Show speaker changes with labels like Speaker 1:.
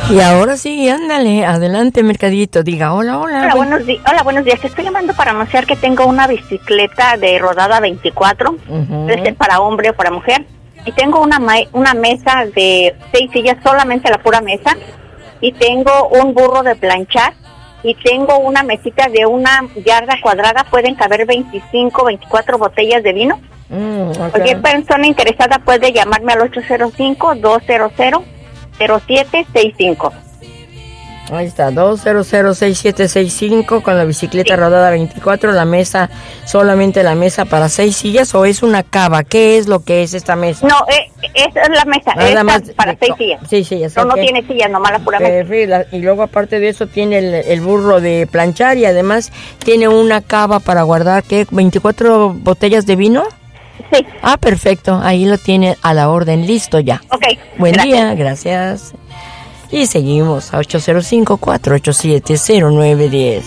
Speaker 1: Y ahora sí, ándale, adelante, Mercadito, diga hola, hola.
Speaker 2: Hola, buenos días. Te estoy llamando para anunciar que tengo una bicicleta de rodada 24, puede ser para hombre o para mujer. Y tengo una mesa de 6 sillas, solamente la pura mesa. Y tengo un burro de planchar. Y tengo una mesita de 1 yarda cuadrada, pueden caber 25, 24 botellas de vino.
Speaker 1: Okay.
Speaker 2: Cualquier persona interesada puede llamarme al 805-200-0765.
Speaker 1: Ahí está, 2006765 con la bicicleta rodada 24, la mesa, solamente la mesa para 6 sillas, ¿o es una cava? ¿Qué es lo que es esta mesa?
Speaker 2: No, esa es la mesa, para 6 sillas.
Speaker 1: Sí, sillas.
Speaker 2: No tiene sillas, nomás la pura mesa.
Speaker 1: Y luego aparte de eso tiene el burro de planchar y además tiene una cava para guardar, ¿qué? ¿24 botellas de vino?
Speaker 2: Sí.
Speaker 1: Ah, perfecto, ahí lo tiene a la orden, listo ya.
Speaker 2: Ok.
Speaker 1: Buen día, gracias. Y seguimos a 805-487-0910.